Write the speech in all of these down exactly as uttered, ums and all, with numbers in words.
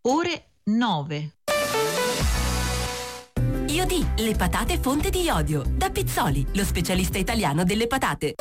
ore nove. Iodi, le patate fonte di iodio. Da Pizzoli, lo specialista italiano delle patate.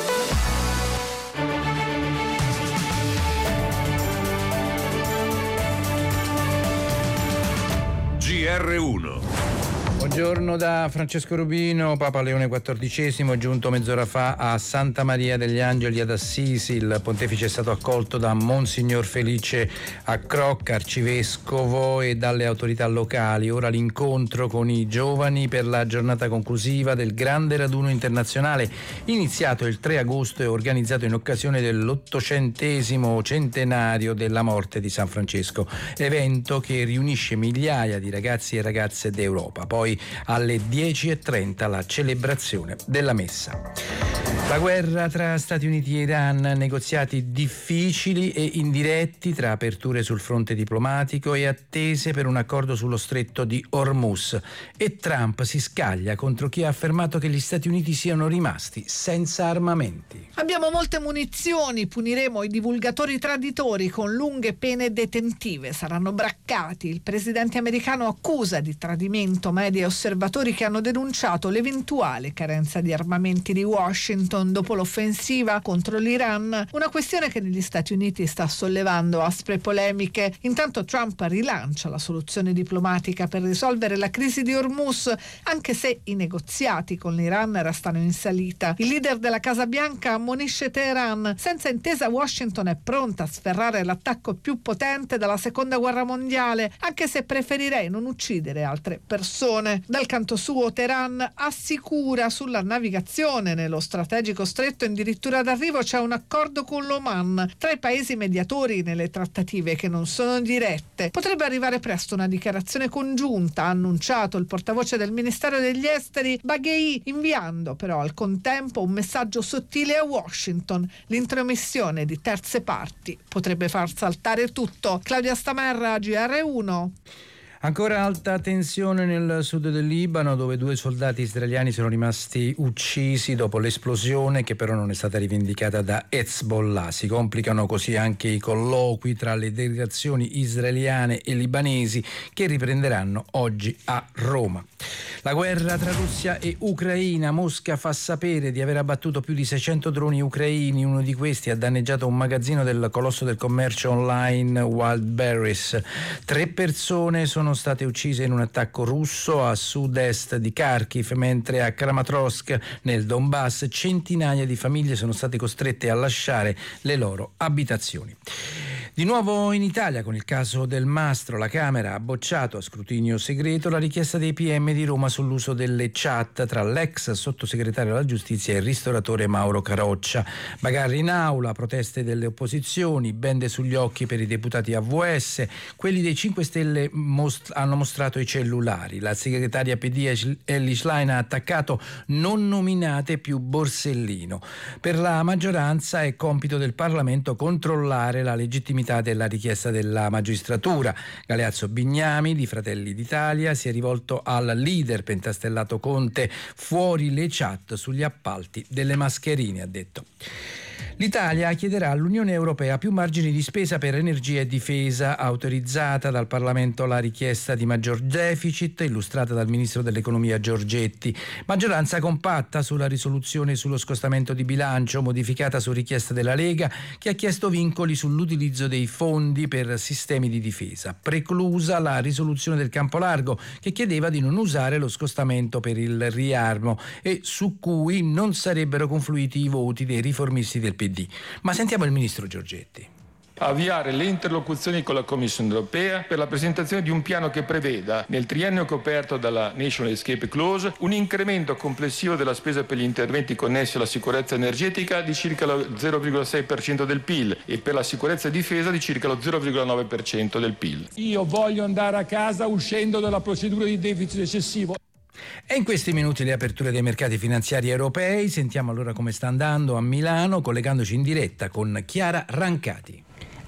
G R uno. Buongiorno da Francesco Rubino. Papa Leone quattordicesimo è giunto mezz'ora fa a Santa Maria degli Angeli ad Assisi. Il pontefice è stato accolto da Monsignor Felice Accrocca, arcivescovo, e dalle autorità locali. Ora l'incontro con i giovani per la giornata conclusiva del grande raduno internazionale iniziato il tre agosto e organizzato in occasione dell'ottocentesimo centenario della morte di San Francesco, evento che riunisce migliaia di ragazzi e ragazze d'Europa. Poi alle dieci e trenta la celebrazione della messa. La guerra tra Stati Uniti e Iran, negoziati difficili e indiretti tra aperture sul fronte diplomatico e attese per un accordo sullo stretto di Hormuz, e Trump si scaglia contro chi ha affermato che gli Stati Uniti siano rimasti senza armamenti. Abbiamo molte munizioni, puniremo i divulgatori traditori con lunghe pene detentive, saranno braccati. Il presidente americano accusa di tradimento media e osservatori che hanno denunciato l'eventuale carenza di armamenti di Washington dopo l'offensiva contro l'Iran, una questione che negli Stati Uniti sta sollevando aspre polemiche. Intanto Trump rilancia la soluzione diplomatica per risolvere la crisi di Hormuz, anche se i negoziati con l'Iran restano in salita. Il leader della Casa Bianca ammonisce Teheran: senza intesa Washington è pronta a sferrare l'attacco più potente dalla seconda guerra mondiale, anche se preferirei non uccidere altre persone. Dal canto suo Teheran assicura sulla navigazione nello strategico stretto addirittura d'arrivo c'è un accordo con l'Oman, tra i paesi mediatori nelle trattative che non sono dirette. Potrebbe arrivare presto una dichiarazione congiunta, ha annunciato il portavoce del Ministero degli Esteri Baghei, inviando però al contempo un messaggio sottile a Washington: l'intromissione di terze parti potrebbe far saltare tutto. Claudia Stamerra, G R uno. Ancora alta tensione nel sud del Libano, dove due soldati israeliani sono rimasti uccisi dopo l'esplosione, che però non è stata rivendicata da Hezbollah. Si complicano così anche i colloqui tra le delegazioni israeliane e libanesi, che riprenderanno oggi a Roma. La guerra tra Russia e Ucraina. Mosca fa sapere di aver abbattuto più di seicento droni ucraini. Uno di questi ha danneggiato un magazzino del colosso del commercio online Wildberries. Tre persone sono state uccise in un attacco russo a sud-est di Kharkiv, mentre a Kramatorsk nel Donbass centinaia di famiglie sono state costrette a lasciare le loro abitazioni. Di nuovo in Italia con il caso del Mastro, la Camera ha bocciato a scrutinio segreto la richiesta dei P M di Roma sull'uso delle chat tra l'ex sottosegretario alla giustizia e il ristoratore Mauro Caroccia. Bagarre in aula, proteste delle opposizioni, bende sugli occhi per i deputati A V S, quelli dei cinque Stelle most- hanno mostrato i cellulari. La segretaria P D Elly Schlein ha attaccato: non nominate più Borsellino. Per la maggioranza è compito del Parlamento controllare la legittimità della richiesta della magistratura. Galeazzo Bignami di Fratelli d'Italia si è rivolto al leader pentastellato Conte: fuori le chat sugli appalti delle mascherine, ha detto. L'Italia chiederà all'Unione Europea più margini di spesa per energia e difesa. Autorizzata dal Parlamento la richiesta di maggior deficit illustrata dal ministro dell'Economia Giorgetti. Maggioranza compatta sulla risoluzione sullo scostamento di bilancio, modificata su richiesta della Lega, che ha chiesto vincoli sull'utilizzo dei fondi per sistemi di difesa. Preclusa la risoluzione del Campolargo, che chiedeva di non usare lo scostamento per il riarmo e su cui non sarebbero confluiti i voti dei riformisti del P D. Ma sentiamo il ministro Giorgetti. Avviare le interlocuzioni con la Commissione europea per la presentazione di un piano che preveda, nel triennio coperto dalla National Escape Clause, un incremento complessivo della spesa per gli interventi connessi alla sicurezza energetica di circa lo zero virgola sei per cento del P I L e per la sicurezza e difesa di circa lo zero virgola nove per cento del P I L. Io voglio andare a casa uscendo dalla procedura di deficit eccessivo. E in questi minuti le aperture dei mercati finanziari europei. Sentiamo allora come sta andando a Milano, collegandoci in diretta con Chiara Rancati.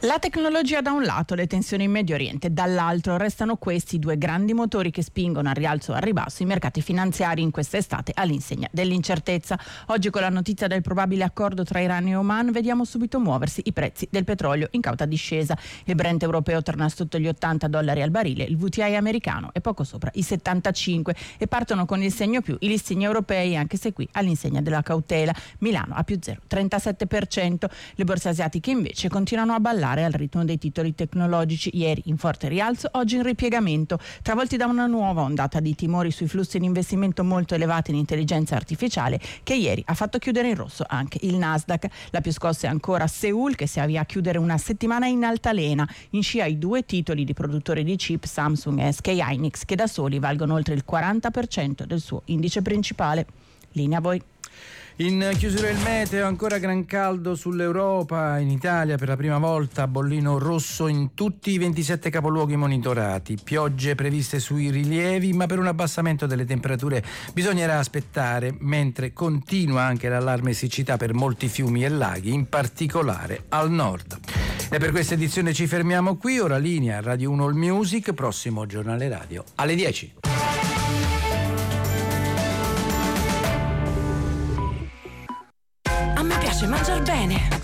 La tecnologia da un lato, le tensioni in Medio Oriente, dall'altro restano questi due grandi motori che spingono al rialzo o al ribasso i mercati finanziari in quest'estate all'insegna dell'incertezza. Oggi con la notizia del probabile accordo tra Iran e Oman vediamo subito muoversi i prezzi del petrolio in cauta discesa. Il Brent europeo torna sotto gli ottanta dollari al barile, il W T I americano è poco sopra i settantacinque e partono con il segno più i listini europei, anche se qui all'insegna della cautela. Milano a più zero virgola trentasette per cento. Le borse asiatiche invece continuano a ballare al ritmo dei titoli tecnologici, ieri in forte rialzo, oggi in ripiegamento, travolti da una nuova ondata di timori sui flussi di investimento molto elevati in intelligenza artificiale che ieri ha fatto chiudere in rosso anche il Nasdaq. La più scossa è ancora Seoul, che si avvia a chiudere una settimana in altalena, in scia ai due titoli di produttori di chip Samsung e S K Hynix, che da soli valgono oltre il quaranta per cento del suo indice principale. Linea a voi. In chiusura il meteo, ancora gran caldo sull'Europa. In Italia per la prima volta bollino rosso in tutti i ventisette capoluoghi monitorati. Piogge previste sui rilievi, ma per un abbassamento delle temperature bisognerà aspettare, mentre continua anche l'allarme siccità per molti fiumi e laghi, in particolare al nord. E per questa edizione ci fermiamo qui. Ora linea Radio uno All Music, prossimo giornale radio alle dieci. A me piace mangiar bene,